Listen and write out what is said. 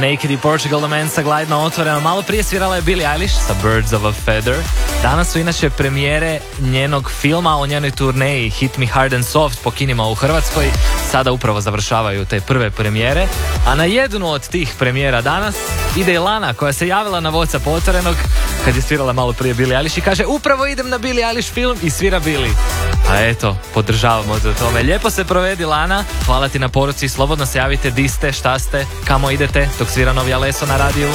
Naked i Portugal The Man sa Glide na otvoreno. Malo prije svirala je Billie Eilish sa Birds of a Feather. Danas su inače premijere njenog filma o njenoj turneji Hit Me Hard and Soft po kinima u Hrvatskoj. Sada upravo završavaju te prve premijere. A na jednu od tih premijera danas ide i Lana, koja se javila na WhatsApp otvorenog kad je svirala malo prije Billie Eilish i kaže upravo idem na Billie Eilish film i svira Billie. A eto, podržavamo za tome. Lijepo se provedi, Lana. Hvala ti na poruci. Slobodno se javite di ste, šta ste, kamo idete dok svira novi Alesso na radiju.